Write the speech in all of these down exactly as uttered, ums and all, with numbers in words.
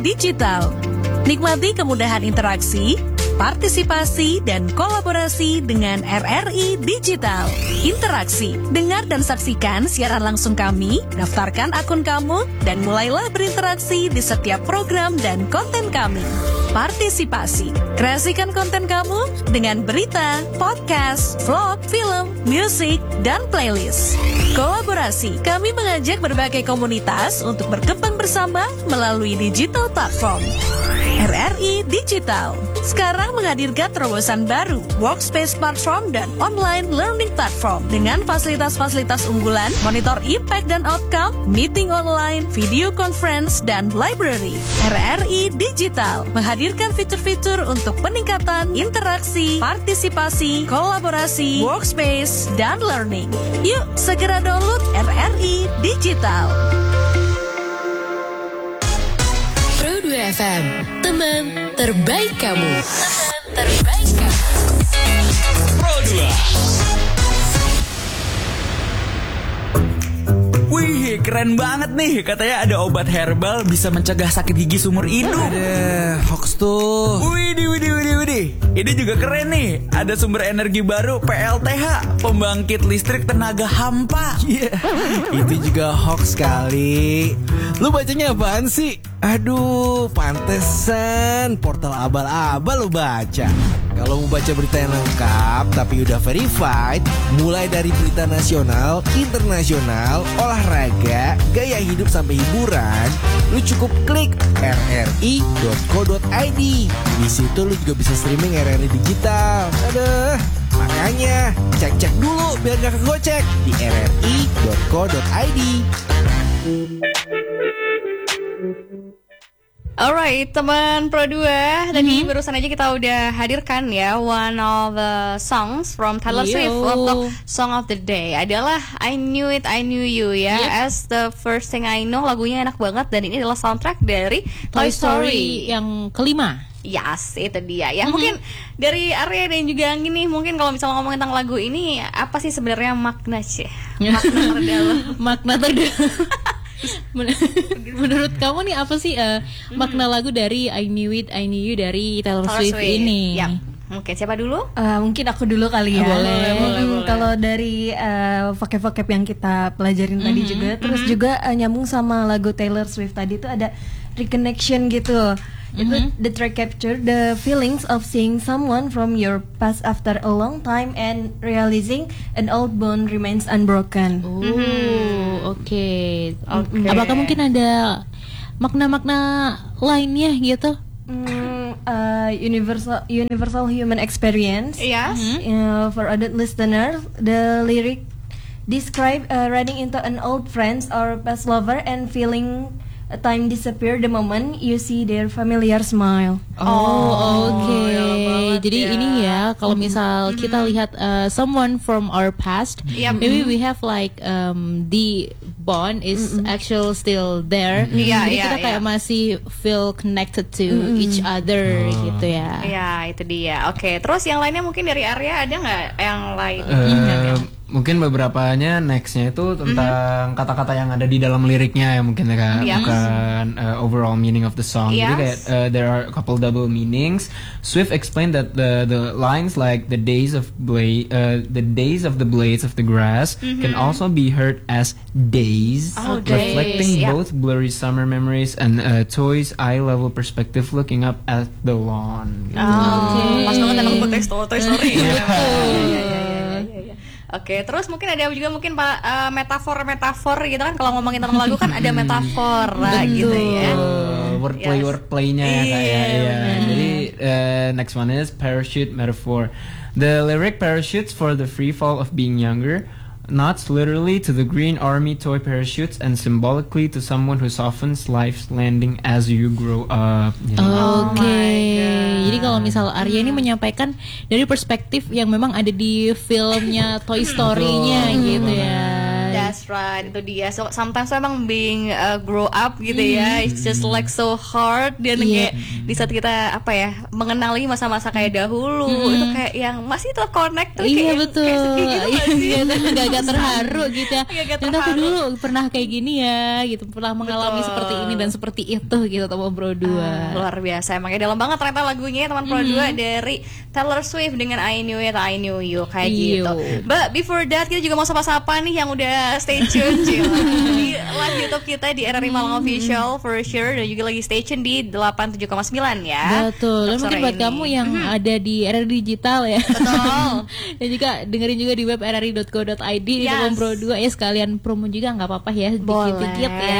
Digital. Nikmati kemudahan interaksi, partisipasi, dan kolaborasi dengan R R I Digital. Interaksi, dengar dan saksikan siaran langsung kami, daftarkan akun kamu, dan mulailah berinteraksi di setiap program dan konten kami. Partisipasi, kreasikan konten kamu dengan berita, podcast, vlog, film, musik, dan playlist. Kolaborasi, kami mengajak berbagai komunitas untuk berkembang bersama melalui digital platform. R R I Digital sekarang menghadirkan terobosan baru, workspace platform dan online learning platform dengan fasilitas-fasilitas unggulan, monitor impact dan outcome, meeting online, video conference, dan library. R R I Digital menghadirkan fitur-fitur untuk peningkatan interaksi, partisipasi, kolaborasi, workspace, dan learning. Yuk, segera download R R I Digital. Pro dua F M, teman terbaik kamu. Teman terbaik kamu. Pro dua. Wih, keren banget nih. Katanya ada obat herbal bisa mencegah sakit gigi seumur hidup. Ada hoax tuh. Widih, widih, widih, widih. Ini juga keren nih. Ada sumber energi baru P L T H, pembangkit listrik tenaga hampa. Iya, yeah. Itu juga hoax kali. Lu bacanya apaan sih? Aduh, pantesan portal abal-abal lu baca. Kalau mau baca berita yang lengkap tapi udah verified, mulai dari berita nasional, internasional, olahraga, gaya hidup sampai hiburan, lu cukup klik r r i dot co dot i d. Di situ lu juga bisa streaming R R I Digital. Aduh, makanya cek-cek dulu biar gak kegocek di r r i dot co dot i d. Alright, teman Pro dua, tadi mm-hmm. barusan aja kita udah hadirkan ya one of the songs from Taylor Yo. Swift untuk Song of the Day adalah I Knew It, I Knew You ya. Yep. As the first thing I know, lagunya enak banget dan ini adalah soundtrack dari Toy, Toy Story. Story yang kelima. Yes, itu dia ya. Mm-hmm. Mungkin dari Arya dan juga gini, mungkin kalau misalnya ngomongin tentang lagu ini, apa sih sebenarnya makna sih? Makna terdalam. Makna terdalam. Menurut kamu nih apa sih uh, makna lagu dari I Knew It, I Knew You dari Taylor, Taylor Swift, Swift ini? Yep. Mungkin siapa dulu? Uh, mungkin aku dulu kali ya. Oh, boleh, boleh, hmm, boleh. Kalau dari uh, vocab-vocab yang kita pelajarin mm-hmm, tadi juga, mm-hmm. terus juga uh, nyambung sama lagu Taylor Swift tadi itu ada reconnection gitu. Mm-hmm. Itu the track capture the feelings of seeing someone from your past after a long time and realizing an old bond remains unbroken. Oh, mm-hmm. oke. Okay. Okay. Apakah mungkin ada makna-makna lainnya gitu? Mm, uh, universal universal human experience. Yes. Mm-hmm. Uh, for adult listeners, the lyric describe uh, running into an old friend or past lover and feeling a time disappear the moment you see their familiar smile. Oh, oke. Okay. Ya Jadi ya. ini ya, kalau misal mm-hmm. kita lihat uh, someone from our past, yep. maybe we have like um, the bond is mm-hmm. actually still there. Mm-hmm. Yeah, Jadi yeah, kita kayak yeah. masih feel connected to mm-hmm. each other oh. gitu ya. Ya, itu dia. Oke, okay. Terus yang lainnya mungkin dari Arya ada nggak yang lain? Uh, mungkin beberapanya nextnya itu tentang mm-hmm. kata-kata yang ada di dalam liriknya ya mungkin ya kan, yes. bukan uh, overall meaning of the song. Yes. Jadi kayak uh, there are a couple double meanings. Swift explained that the the lines like the days of blade, uh, the days of the blades of the grass mm-hmm. can also be heard as days, oh, reflecting days. both yeah. blurry summer memories and uh, Toy's eye level perspective looking up at the lawn. Oh, okay. Pas banget anak buat Toy Story. Oke, okay, terus mungkin ada juga mungkin pak uh, metafor-metafor gitu kan, kalau ngomongin tentang lagu kan ada metafor lah gitu ya. Uh, wordplay yes. wordplaynya ya kayak ya. Jadi uh, next one is parachute metaphor. The lyric parachutes for the free fall of being younger. Nods literally to the Green Army toy parachutes and symbolically to someone who softens life's landing as you grow up. Yeah. Oke, okay. Jadi kalau misal Arya ini menyampaikan dari perspektif yang memang ada di filmnya Toy Story-nya gitu ya. That's right, itu dia. So, sometimes memang being uh, grow up gitu ya, it's just like so hard. Dan Iya. kayak di saat kita apa ya mengenali masa-masa kayak dahulu, itu kayak yang masih tetap connect tuh. Iya kayak, betul. kayak sedih gitu nggak sih? Iya, agak-agak terharu gitu ya. Agak-agak Ternyata aku terharu. dulu pernah kayak gini ya, gitu. Pernah mengalami Betul. seperti ini dan seperti itu gitu teman Pro dua. Luar biasa, emangnya dalam banget ternyata lagunya teman Pro dua dari Taylor Swift dengan I Knew It, I Knew You kayak Iyo. gitu. But before that kita juga mau sapa-sapa nih yang udah stay tune Cil, di live YouTube kita di R R I Malang Official for sure, dan juga lagi stay tune di delapan puluh tujuh koma sembilan ya. Betul. Dan Untuk mungkin sore buat ini. kamu yang ada di R R I Digital ya. Betul. Dan juga dengerin juga di web r r i dot co dot i d di Yes. Teman Pro dua ya, sekalian promo juga nggak apa-apa ya, dikit-dikit ya.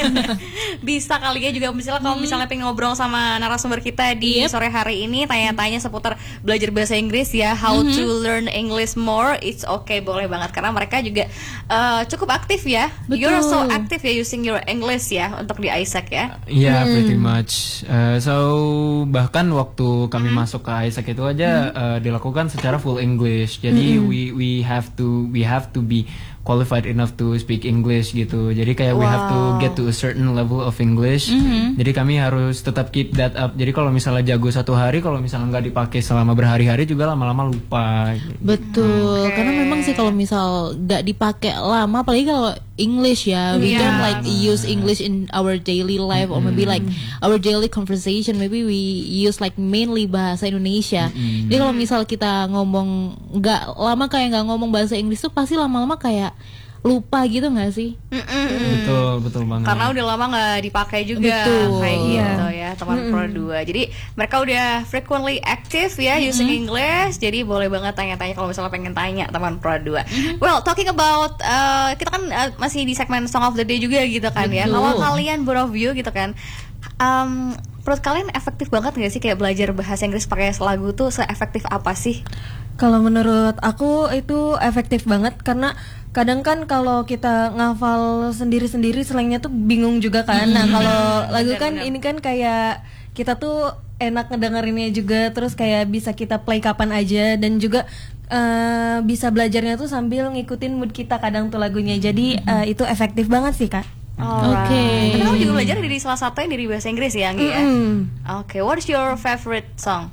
Bisa kali ya juga misalnya kalau misalnya pengen ngobrol sama narasumber kita di Yep. sore hari ini, tanya-tanya seputar belajar bahasa Inggris ya, how to learn English more, it's okay, boleh banget karena mereka juga uh, cukup aktif ya. Betul. You're so active ya using your English ya untuk di Isaac ya. Yeah, pretty much. Uh, so bahkan waktu kami masuk ke Isaac itu aja uh, dilakukan secara full English. Jadi we we have to we have to be qualified enough to speak English gitu. Jadi kayak we have to get to a certain level of English. Jadi kami harus tetap keep that up. Jadi kalau misalnya jago satu hari, kalau misalnya nggak dipakai selama berhari-hari juga lama-lama lupa. Betul, karena memang sih kalau misal nggak dipakai lama, apalagi kalau English ya, we Iya. don't like use English in our daily life or maybe like our daily conversation. Maybe we use like mainly bahasa Indonesia. Jadi kalau misal kita ngomong nggak lama kayak nggak ngomong bahasa Inggris tuh pasti lama-lama kayak lupa gitu nggak sih? Betul, betul banget. Karena udah lama nggak dipakai juga. Betul. Kayak gitu Iya. ya teman Pro dua. Jadi mereka udah frequently active ya using English. Jadi boleh banget tanya-tanya kalau misalnya pengen tanya teman Pro dua. Well, talking about uh, kita kan uh, masih di segmen Song of the Day juga gitu kan ya. Betul. Kalau kalian both of you gitu kan, um, menurut kalian efektif banget nggak sih kayak belajar bahasa Inggris pakai lagu tuh seefektif apa sih? Kalau menurut aku itu efektif banget karena kadang kan kalau kita ngafal sendiri-sendiri slangnya tuh bingung juga kan. Nah kalau lagu kan Benar-benar. ini kan kayak kita tuh enak ngedengerinnya juga, terus kayak bisa kita play kapan aja dan juga eh, bisa belajarnya tuh sambil ngikutin mood kita kadang tuh lagunya. Jadi eh, itu efektif banget sih Kak. Alright. Oke. Tapi kamu juga belajar dari salah satu yang dari bahasa Inggris ya, Anggi ya? Mm. Oke, what's your favorite song?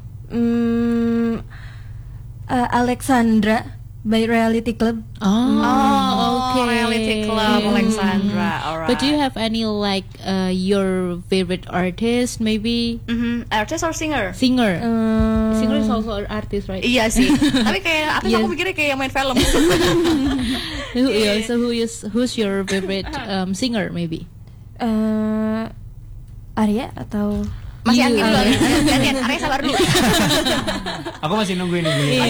Hmm, eh, Alexandra by Reality Club. Oh, Oh, okay. Reality Club, Alexandra. Alright. But do you have any like uh, your favorite artist, maybe Mhm, artist or singer? singer? Hmm, Singer is also an artist, right? Iya sih. Tapi kayak artis Iya. aku mikirnya kayak yang main film. Who, yeah, so who is who's your favorite um, singer, maybe? eh, Arya atau Masih You. Anggi dulu. Gantian, Arya sabar dulu. Aku masih nungguin nih gini.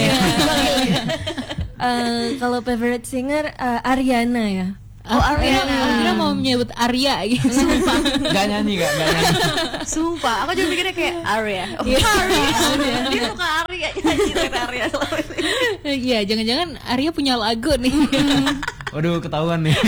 eh, kalau favorite singer eh, Ariana ya. Oh, Ariana. Aku kira mau menyebut Arya gitu. Sumpah. Gak nyanyi, gak, gak nyanyi. Sumpah, aku juga mikirnya kayak Arya. Oh, Arya. Dia suka Arya. Nyanyi dari Arya selama ini. Iya, jangan-jangan Arya punya lagu nih. Waduh, ketahuan nih.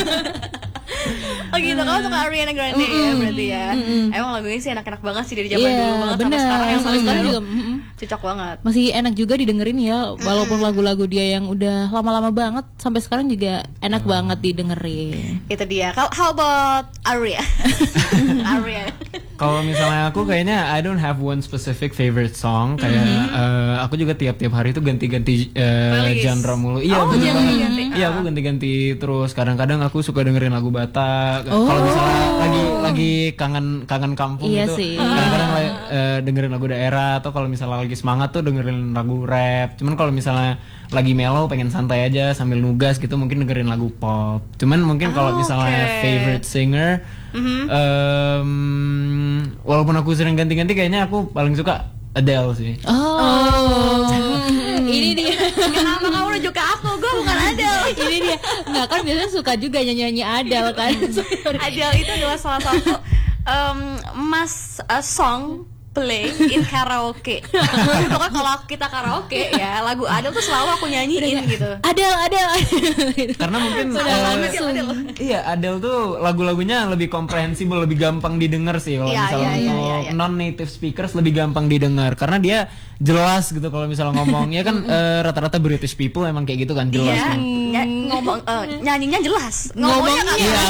Oh gitu, kamu suka Ariana Grande ya berarti ya. Emang lagunya sih enak-enak banget sih dari zaman Iya, dulu banget sampai benar. sekarang yang Sampai sekarang baru. juga, mm-mm. Cocok banget. Masih enak juga didengerin ya, walaupun lagu-lagu dia yang udah lama-lama banget sampai sekarang juga enak banget didengerin. Itu dia. How, how about Arya? Arya. Kalau misalnya aku kayaknya I don't have one specific favorite song. Kayak eh, aku juga tiap-tiap hari itu ganti-ganti eh, Playlist. genre mulu. Iya, Oh, bener banget. ganti-ganti. Iya, aku ganti-ganti terus. Kadang-kadang aku suka dengerin lagu Batak. Kalau misalnya lagi lagi kangen kangen kampung Iya gitu. sih. Kadang-kadang eh, dengerin lagu daerah, atau kalau misalnya lagi semangat tuh dengerin lagu rap. Cuman kalau misalnya lagi mellow pengen santai aja sambil nugas gitu mungkin dengerin lagu pop. Cuman mungkin kalau misalnya oke. favorite singer, em, walaupun aku sering ganti-ganti kayaknya aku paling suka Adele sih. Oh, ini dia. Kenapa kamu rujuk ke aku? Gue bukan Adele. Ini dia. Nggak, kan biasanya suka juga nyanyi-nyanyi Adele kan. Adele itu adalah salah satu um, mas uh, song play in karaoke. Pokoknya kalau kita karaoke ya lagu Adele tuh selalu aku nyanyiin gitu. Adele, Adele. Karena mungkin Sudah eh, lama sih Adele. iya Adele tuh lagu-lagunya lebih komprehensibel, lebih gampang didengar sih kalau Iya, misalnya iya, iya, untuk iya, iya. non-native speakers lebih gampang didengar karena dia jelas gitu kalau misalnya ngomong. Ya kan eh, rata-rata British people emang kayak gitu kan, jelas Iya, kan. ny- ngomong eh, nyanyinya jelas. Ngomongnya nggak Iya,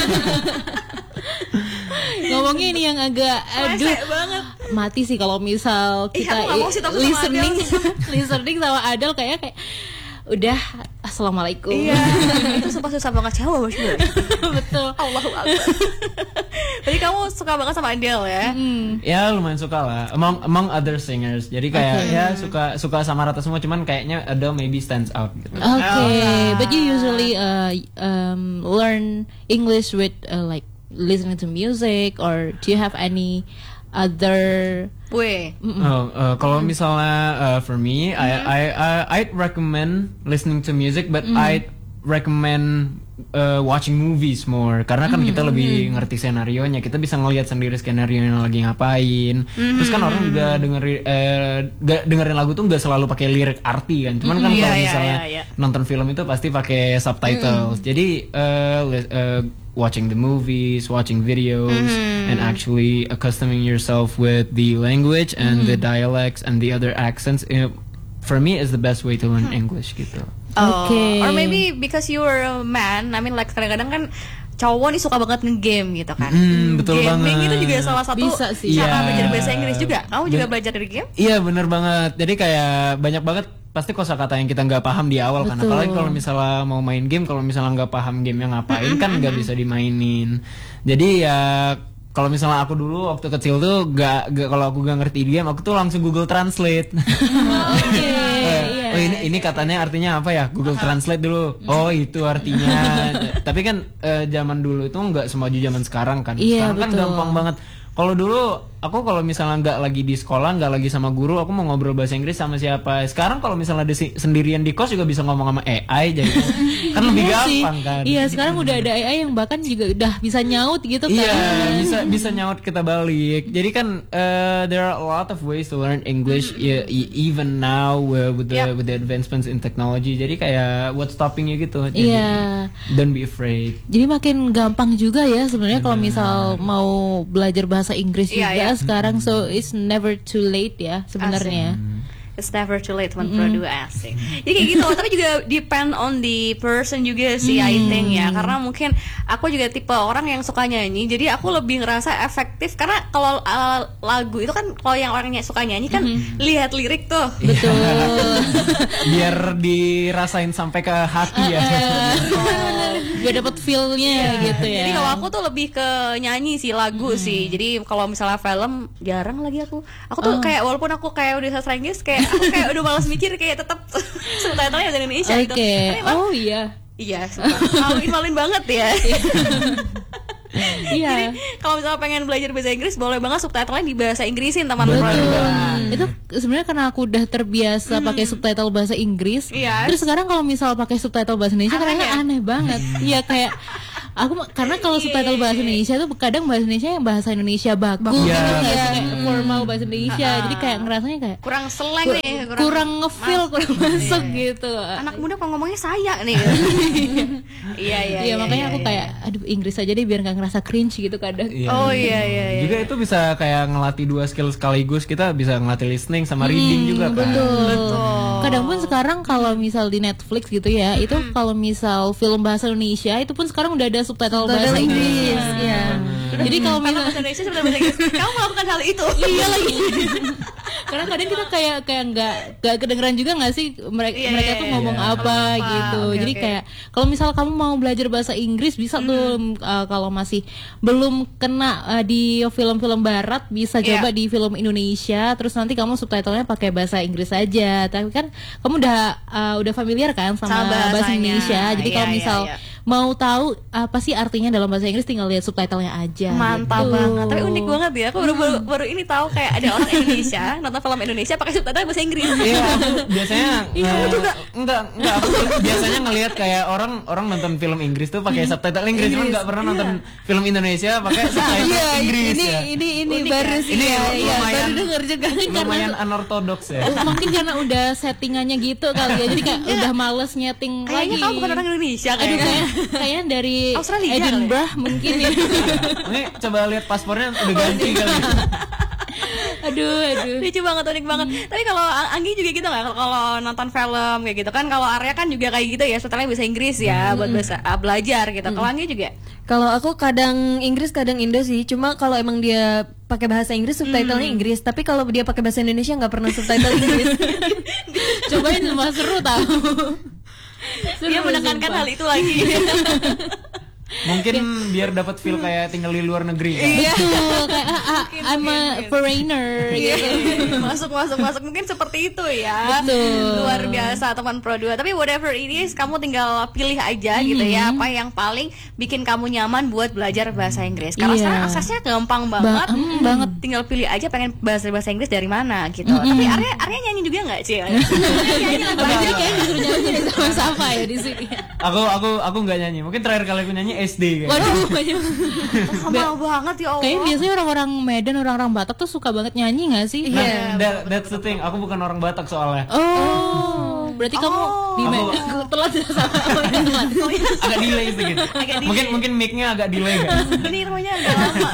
Ngomongnya ini yang agak aduh Rese banget. mati sih kalau misal Ih, kita aku nggak mau sih takut sama listening Adele. listening sama Adele kayak kayak udah assalamualaikum. Iya, itu sumpah susah banget sih. Wah, Betul. Allahu Akbar. Jadi kamu suka banget sama Adele ya? Ya lumayan suka lah among among other singers. Jadi kayak ya suka suka sama rata semua, cuman kayaknya Adele maybe stands out gitu. Okay, but you usually uh, um, learn English with uh, like listening to music, or do you have any other? Weh. Oh, uh, kalau misalnya uh, for me, I I I I'd recommend listening to music, but I'd recommend uh, watching movies more karena kan kita lebih ngerti skenarionya, kita bisa ngelihat sendiri skenario yang lagi ngapain. Terus kan orang juga dengerin eh, ga- dengerin lagu tuh nggak selalu pakai lirik arti kan, cuman kan Iya, kalau iya, misalnya iya, iya. nonton film itu pasti pakai subtitles. Jadi uh, li- uh, watching the movies, watching videos, and actually accustoming yourself with the language and the dialects and the other accents, uh, for me is the best way to learn English gitu. Oh, Okay. or maybe because you were a man, I mean like kadang-kadang kan cowok nih suka banget nge-game gitu kan. Mm, betul Gaming banget. itu juga salah satu Bisa sih. cara Iya. belajar bahasa Inggris juga. Kamu juga belajar dari game? Iya bener banget. Jadi kayak banyak banget pasti kosakata yang kita nggak paham di awal kan. Betul. Apalagi kalau misalnya mau main game, kalau misalnya nggak paham game yang ngapain kan nggak bisa dimainin. Jadi ya kalau misalnya aku dulu waktu kecil tuh gak, gak kalau aku gak ngerti game, aku tuh langsung Google Translate. Eh, oh ini ini katanya artinya apa ya? Google Translate dulu. Oh itu artinya. Tapi kan eh, zaman dulu itu nggak semaju zaman sekarang kan. Iya, Sekarang kan betul. gampang banget. Kalau dulu aku kalau misalnya nggak lagi di sekolah, nggak lagi sama guru, aku mau ngobrol bahasa Inggris sama siapa. Sekarang kalau misalnya di, sendirian di kos juga bisa ngomong sama A I jadi kan lebih Iya sih. gampang kan. Iya, sekarang udah ada A I yang bahkan juga udah bisa nyaut gitu kan. Iya, bisa bisa nyaut kita balik. Jadi kan uh, there are a lot of ways to learn English yeah, e- even now uh, with the Yep. with the advancements in technology. Jadi kayak what's stopping you gitu. Jadi, Iya. don't be afraid. Jadi makin gampang juga ya sebenarnya kalau misal mau belajar bahasa Inggris Iya, juga iya. sekarang, so it's never too late ya sebenarnya. It's never too late teman Pro dua, asik. Jadi kayak gitu, tapi juga depend on the person juga sih, I think ya. Karena mungkin aku juga tipe orang yang suka nyanyi, jadi aku lebih ngerasa efektif. Karena kalau uh, lagu itu kan kalau yang orangnya suka nyanyi kan lihat lirik tuh. Betul. Biar dirasain sampai ke hati ya. Biar dapat feel-nya gitu ya. Jadi kalau aku tuh lebih ke nyanyi sih, lagu sih. Jadi kalau misalnya film jarang lagi aku. Aku tuh kayak walaupun aku kayak udah sastra Inggris, kayak aku kayak udah malas mikir, kayak tetap subtitlenya dari Indonesia Oke. gitu. Karena emang- Oh iya. Iya, malu-maluin banget ya. Iya. Jadi kalau misalnya pengen belajar bahasa Inggris, boleh banget subtitlenya di bahasa Inggrisin teman Pro Betul. dua. Itu sebenarnya karena aku udah terbiasa pakai subtitle bahasa Inggris. Iya. Terus sekarang kalau misal pakai subtitle bahasa Indonesia Aneh kadang ya? aneh banget. Iya kayak aku karena kalau subtitle bahasa Indonesia tuh kadang bahasa Indonesia yang bahasa Indonesia baku gitu Iya, nggak sih? betul. Kayak formal bahasa Indonesia. Jadi kayak ngerasanya kayak Kurang slang kur- nih, kurang ngefeel, kurang masuk gitu. Anak muda kalau ngomongnya saya nih. Iya, iya. Iya makanya aku kayak aduh Inggris aja deh biar nggak ngerasa cringe gitu kadang. Iya. Oh iya iya iya. Juga itu bisa kayak ngelatih dua skill sekaligus. Kita bisa ngelatih listening sama reading juga kan. Betul. Kadang pun sekarang kalau misal di Netflix gitu ya, itu kalau misal film bahasa Indonesia itu pun sekarang udah ada subtitle bahasa Inggris. Iya. Jadi kalau Karena misal bahasa Indonesia sebenarnya bahasa Inggris. Kamu melakukan hal itu. iya lagi. Karena kadang kita kayak kayak nggak nggak kedengeran juga nggak sih mereka Iya, mereka iya, tuh iya. ngomong Iya. apa Apa, gitu. oke, Jadi oke. kayak kalau misal kamu mau belajar bahasa Inggris bisa tuh uh, kalau masih belum kena uh, di film-film barat bisa Iya. coba di film Indonesia. Terus nanti kamu subtitlenya pakai bahasa Inggris aja. Tapi kan kamu udah uh, udah familiar kan sama, Sama bahasa bahasanya. Indonesia. Jadi Iya, kalau iya, misal iya. mau tahu apa sih artinya dalam bahasa Inggris tinggal lihat subtitlenya aja. Mantap gitu. banget. Tapi unik banget ya. Aku baru, baru, baru ini tahu kayak ada orang Indonesia nonton film Indonesia pakai subtitle bahasa Inggris. Iya, aku biasanya Iya, kamu eh, juga. enggak enggak aku biasanya ngelihat kayak orang orang nonton film Inggris tuh pakai subtitle Inggris, cuman enggak pernah nonton film Indonesia pakai subtitle Iya, Inggris ini ya. ini ini Unik baru ya? sih Ini ya, ya, lumayan- baru denger juga. Lumayan unorthodox ya. Mungkin karena udah settingannya gitu kali ya. Jadi kayak udah males nyeting lagi. Kayaknya kamu bukan orang Indonesia Aduh, kayaknya. kayak kayaknya dari Australia Edinburgh mungkin ya. Ini coba lihat paspornya udah ganti kali. Aduh, aduh. Lucu banget, unik banget. Tapi kalau Ang- Anggi juga gitu nggak? Kalau- Kalau nonton film kayak gitu kan, kalau Arya kan juga kayak gitu ya, setelahnya bahasa Inggris ya buat bahasa, ah, belajar gitu. Kalau Anggi juga. Kalau aku kadang Inggris kadang Indo sih. Cuma kalau emang dia pakai bahasa Inggris subtitlenya Inggris, tapi kalau dia pakai bahasa Indonesia nggak pernah subtitle Inggris. Cobain semua seru tau. Dia menekankan hal itu lagi. Mungkin biar dapat feel kayak tinggal di luar negeri. Kan? Betul, kayak ah, ah, I'm a foreigner gitu. masuk masuk masuk mungkin seperti itu ya. Betul. Luar biasa teman Pro dua. Tapi whatever it is, kamu tinggal pilih aja gitu ya apa yang paling bikin kamu nyaman buat belajar bahasa Inggris. Karena Iya. sekarang aksesnya gampang banget. Ba- mm, banget. Tinggal pilih aja pengen bahasa bahasa Inggris dari mana gitu. Tapi Arya Arya nyanyi juga nggak sih? Nyanyi lagu Banyak aja. kayak disuruh nyanyi deh sama Safa ya di sini. Aku aku aku nggak nyanyi. Mungkin terakhir kali aku nyanyi S D kayaknya. Waduh, banyak. Lama banget ya Allah. Kayaknya biasanya orang-orang Medan, orang-orang Batak tuh suka banget nyanyi gak sih? Nah, that- that's the thing. Aku bukan orang Batak soalnya. Oh, berarti kamu di Aku- Medan telat ya sama aku yang telat. Agak delay sedikit. delay. Mungkin mungkin mic-nya agak delay kan. Ini rumahnya agak lama.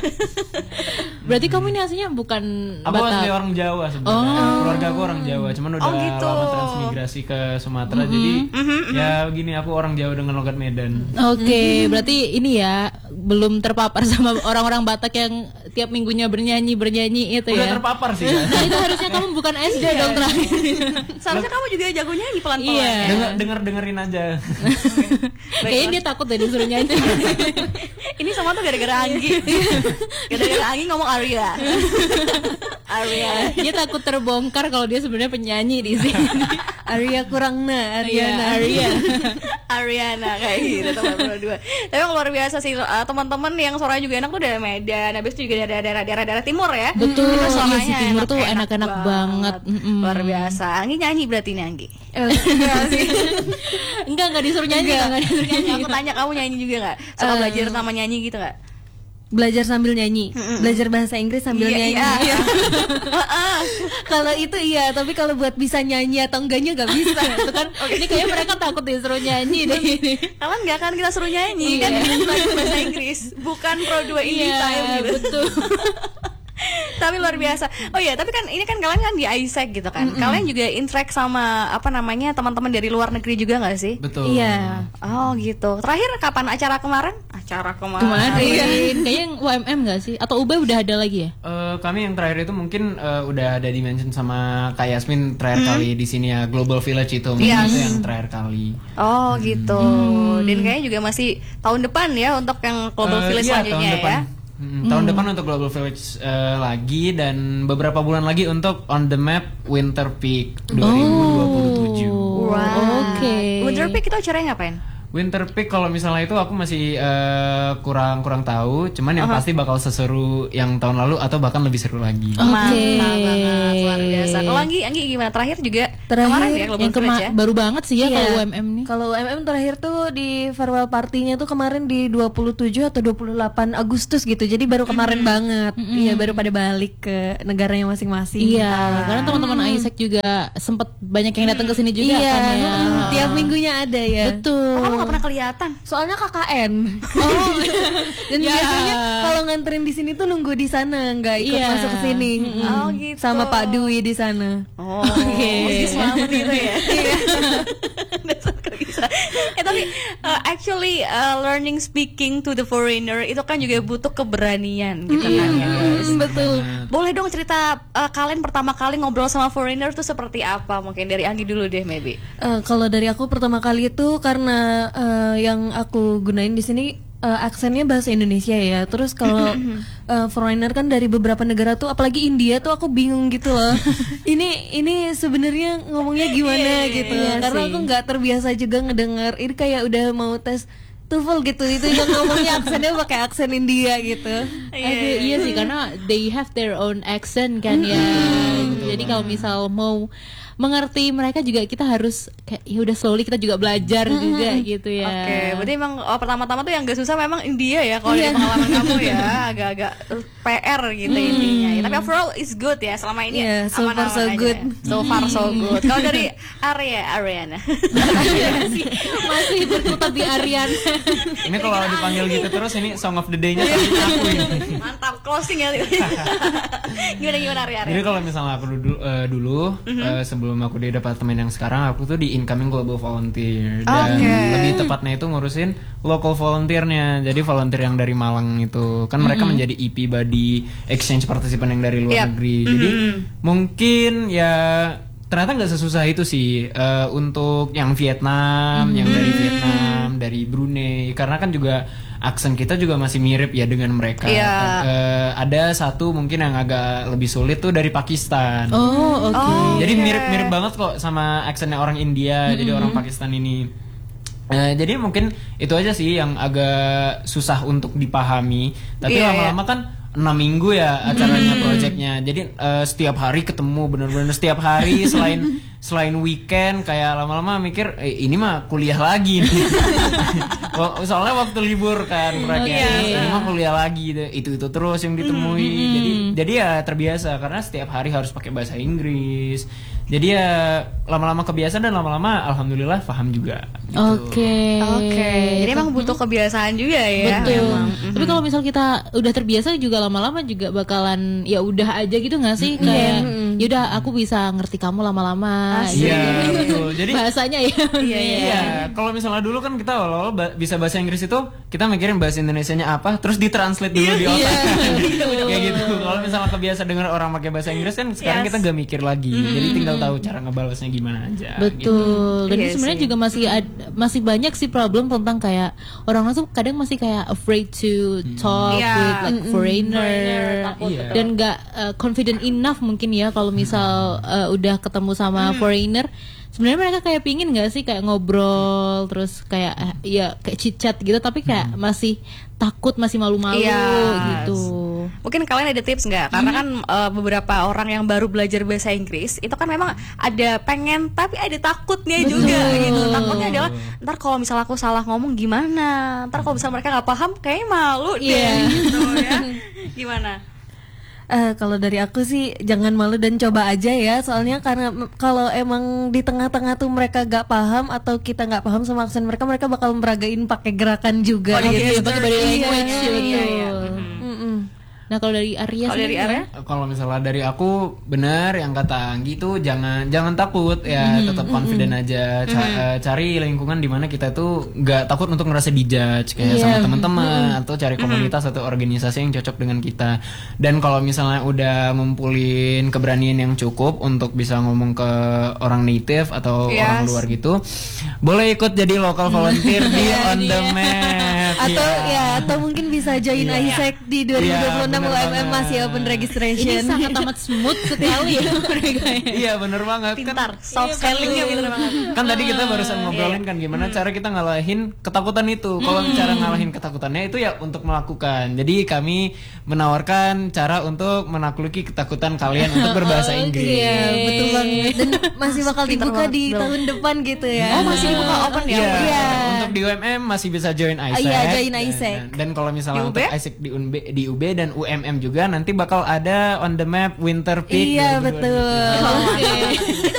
Berarti kamu ini aslinya bukan Aku asli Batak. orang Jawa sebenarnya. Keluarga aku orang Jawa, cuman udah Oh, gitu. lama transmigrasi ke Sumatera. Jadi ya gini, aku orang Jawa dengan logat Medan. Oke, berarti ini ya belum terpapar sama orang-orang Batak yang tiap minggunya bernyanyi bernyanyi itu Udah ya. terpapar sih. Kan? Nah itu harusnya kamu bukan S D dong terakhir. Seharusnya kamu juga jago nyanyi pelan-pelan. Iya. ya. Dengar denger dengerin aja. Kayaknya dia takut deh disuruh nyanyi. Ini semua tuh gara-gara Anggi. Gara-gara Anggi ngomong Arya. Arya. Dia takut terbongkar kalau dia sebenarnya penyanyi di sini. Arya kurang nah, Ariana, Ariana. Arya. Ariana kayak gitu teman Pro dua. Tapi yang luar biasa sih uh, teman-teman yang suaranya juga enak tuh dari Medan, habis itu juga dari daerah-daerah timur ya. Betul, Itu iya suaranya sih, timur tuh enak-enak enak-enak banget. Mm-mm. Luar biasa. Anggi nyanyi berarti nih Anggi. Eh, enggak sih. Enggak, enggak disuruh nyanyi, Enggak, enggak disuruh nyanyi. Aku tanya kamu nyanyi juga nggak? Suka Eh. belajar sama nyanyi gitu nggak? Belajar sambil nyanyi, belajar bahasa Inggris sambil Iya, nyanyi. iya. Kalau itu iya, tapi kalau buat bisa nyanyi atau enggaknya nggak bisa. Itu kan ini kayaknya mereka takut disuruh nyanyi deh ini. Kalian nggak akan kita suruh nyanyi Iya. kan belajar bahasa Inggris, bukan Pro dua indie Iya, time gitu. betul. Tapi luar biasa. Oh iya, tapi kan ini kan kalian kan di I S E C gitu kan. Kalian juga interact sama apa namanya teman-teman dari luar negeri juga nggak sih? Betul. Iya. Oh gitu. Terakhir kapan acara kemarin? Acara kemarin. Kemarin kayaknya yang U M M gak sih? Atau U B udah ada lagi ya? Eh, kami yang terakhir itu mungkin eh, udah ada di mention sama Kak Yasmin terakhir kali di sini ya, Global Village itu mungkin Yes. itu yang terakhir kali. Oh gitu. Dan kayaknya juga masih tahun depan ya untuk yang Global Eh, Village iya, selanjutnya tahun depan. ya. Mm, tahun depan untuk Global Village eh, lagi dan beberapa bulan lagi untuk On the Map Winter Peak dua ribu dua puluh tujuh. Wow. Oke. Winter Peak itu acaranya ngapain? Winter Peak kalau misalnya itu aku masih eh, kurang kurang tahu, cuman yang pasti bakal seseru yang tahun lalu atau bahkan lebih seru lagi. Oke. Mantap banget, luar biasa. Kalau Anggi, Anggi gimana? Terakhir juga Terakhir kemarin ya Global Yang kema- Village ya? baru banget sih ya Iya. kalau U M M nih. Kalau U M M terakhir tuh di farewell partinya tuh kemarin di dua puluh tujuh atau dua puluh delapan Agustus gitu. Jadi baru kemarin banget. Iya, baru pada balik ke negaranya masing-masing. Iya, karena teman-teman I S E C juga sempat banyak yang datang ke sini juga Iya, kan ya. mm, tiap minggunya ada ya. Betul. Oh, kamu gak pernah kelihatan. Soalnya K K N. Oh, Dan Ya. biasanya kalau nganterin di sini tuh nunggu di sana, nggak ikut Iya. masuk ke sini. Mm. Oh, gitu. Sama Pak Dwi di sana. Oh, okay. Selamat itu ya. Dasar kok bisa. Eh tapi uh, actually uh, learning speaking to the foreigner itu kan juga butuh keberanian gitu kan ya. guys. Betul. Boleh dong cerita uh, kalian pertama kali ngobrol sama foreigner tuh seperti apa? Mungkin dari Anggi dulu deh maybe. Eh, kalau dari aku pertama kali itu karena eh, yang aku gunain di sini uh, aksennya bahasa Indonesia ya. Terus kalau uh, foreigner kan dari beberapa negara tuh, apalagi India tuh aku bingung gitu loh. ini ini sebenarnya ngomongnya gimana gitu. iya Karena sih. aku nggak terbiasa juga ngedenger. Ini kayak udah mau tes TOEFL gitu, itu yang ngomongnya aksennya pakai aksen India gitu. Aduh, iya sih karena they have their own accent kan ya. Jadi kalau misal mau mengerti mereka juga kita harus kayak ya udah slowly kita juga belajar juga gitu ya. Oke, berarti emang oh, pertama-tama tuh yang gak susah memang India ya kalau Iya. dari pengalaman kamu ya, agak-agak P R gitu intinya. Ya, tapi overall is good ya selama ini Iya, so far aman-aman so aja good. ya. So far so good. Kalau dari Arya, Ariana. masih masih berkutat di Aryan. Ini kalau dipanggil gitu terus ini song of the day-nya pasti aku ini. Mantap, closing ya. Gimana gimana Arya? Jadi kalau misalnya aku dulu, eh, dulu eh, sebelum aku di departemen yang sekarang, aku tuh di incoming global volunteer dan Oke. lebih tepatnya itu ngurusin local volunteernya. Jadi volunteer yang dari Malang itu kan mereka menjadi E P buddy exchange participant yang dari luar Yap. negeri. Jadi mungkin ya ternyata nggak sesusah itu sih eh, untuk yang Vietnam, yang dari Vietnam, dari Brunei, karena kan juga aksen kita juga masih mirip ya dengan mereka. Iya. Eh, ada satu mungkin yang agak lebih sulit tuh dari Pakistan. Oh, oke. Jadi mirip-mirip banget kok sama aksennya orang India, jadi orang Pakistan ini. Eh, jadi mungkin itu aja sih yang agak susah untuk dipahami. Tapi Iya, lama-lama kan enam minggu ya acaranya, projectnya. Jadi eh, setiap hari ketemu, bener-bener setiap hari selain selain weekend kayak lama-lama mikir eh, ini mah kuliah lagi nih. Wah, soalnya waktu libur kan mereka ini mah kuliah lagi, itu itu terus yang ditemui. Jadi jadi ya terbiasa karena setiap hari harus pakai bahasa Inggris. Jadi ya lama-lama kebiasaan dan lama-lama alhamdulillah paham juga. Gitu. Oke. Oke. Jadi emang butuh kebiasaan juga ya. Betul. memang. Tapi kalau misal kita udah terbiasa juga lama-lama juga bakalan ya udah aja gitu nggak sih kayak ya udah aku bisa ngerti kamu lama-lama. Asik. Iya betul. Jadi bahasanya ya. Iya, iya. iya, kalau misalnya dulu kan kita awal-awal ba- bisa bahasa Inggris itu kita mikirin bahasa Indonesianya apa, terus ditranslate dulu di otak. Kayak gitu. Kalau misalnya kebiasa dengar orang pakai bahasa Inggris kan sekarang Yes. kita gak mikir lagi. Jadi tinggal tahu cara ngebalasnya gimana aja. Gitu. Betul. Dan Iya ini sebenarnya sih. juga masih ad- masih banyak sih problem tentang kayak orang-orang tuh kadang masih kayak afraid to talk Iya. with like foreigner, Foreigner, takut. Iya. dan nggak uh, confident enough mungkin ya kalau misal uh, udah ketemu sama foreigner. Sebenarnya mereka kayak pingin nggak sih kayak ngobrol terus kayak eh, ya kayak chit chat gitu tapi kayak masih takut, masih malu-malu Iya. gitu. Mungkin kalian ada tips nggak? Karena kan uh, beberapa orang yang baru belajar bahasa Inggris itu kan memang ada pengen tapi ada takutnya juga gitu. Takutnya adalah ntar kalau misalnya aku salah ngomong gimana? Ntar kalau misalnya mereka nggak paham kayaknya malu deh Iya. gitu ya. Gimana? Eh, kalau dari aku sih jangan malu dan coba aja ya, soalnya karena m- kalau emang di tengah-tengah tuh mereka gak paham atau kita nggak paham sama aksen mereka, mereka bakal meragain pakai gerakan juga. Oh, Iya, pakai body Iya, language iya, betul. iya, iya. Mm-mm. Nah kalau dari Arya Kalau dari sendiri Arya? gimana? Kalau misalnya dari aku benar yang kata Anggi tuh jangan jangan takut ya, tetap confident aja. Ca- eh, cari lingkungan di mana kita tuh nggak takut untuk ngerasa dijudge kayak sama teman-teman atau cari komunitas atau organisasi yang cocok dengan kita. Dan kalau misalnya udah ngumpulin keberanian yang cukup untuk bisa ngomong ke orang native atau Yes. orang luar gitu, boleh ikut jadi local volunteer di On The Map. Atau Iya. ya atau mungkin bisa join I S E C di dua ribu dua puluh enam bener U M M banget. masih open Ini registration. sangat amat smooth sekali ya mereka ya. Iya bener banget kan. Pintar, soft spellingnya pintar banget. Kan tadi kita barusan ngobrolin kan gimana cara kita ngalahin ketakutan itu. Kalau cara ngalahin ketakutannya itu ya untuk melakukan. Jadi kami menawarkan cara untuk menakluki ketakutan kalian untuk berbahasa Inggris. Iya, betul banget. Dan masih bakal Pinter dibuka banget, di bro. tahun depan gitu ya. Oh, masih dibuka open ya? Iya. Iya. Untuk di U M M masih bisa join I S E C. Iya, join I S E C. Dan, dan kalau misalnya Di U B? untuk I S E C di U B, di U B dan U M M juga nanti bakal ada On The Map Winter Peak. Iya, dua ribu dua puluh dua. betul. Itu